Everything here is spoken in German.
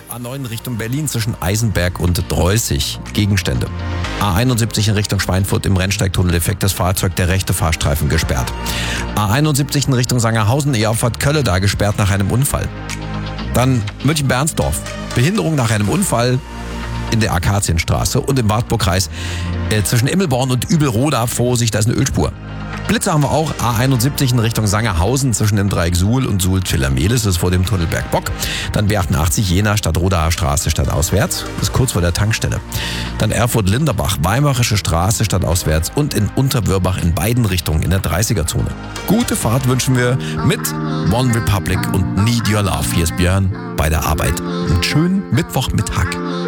A9 Richtung Berlin zwischen Eisenberg und Dreußig. Gegenstände. A71 in Richtung Schweinfurt im Rennsteigtunnel defektes Fahrzeug, der rechte Fahrstreifen gesperrt. A71 in Richtung Sangerhausen, E-Auffahrt Kölle da gesperrt nach einem Unfall. Dann München-Bernsdorf. Behinderung nach einem Unfall in der Akazienstraße und im Wartburgkreis zwischen Immelborn und Übelroda. Vorsicht, da ist eine Ölspur. Blitze haben wir auch. A71 in Richtung Sangerhausen zwischen dem Dreieck Suhl und Suhl-Zillermelis, das ist vor dem Tunnel Bergbock. Dann B88 Jena Stadtrodaer Straße stadtauswärts, das ist kurz vor der Tankstelle. Dann Erfurt-Linderbach, Weimarische Straße stadtauswärts und in Unterwörbach in beiden Richtungen in der 30er-Zone. Gute Fahrt wünschen wir mit One Republic und Need Your Love. Hier ist Björn bei der Arbeit. Einen schönen Mittwochmittag.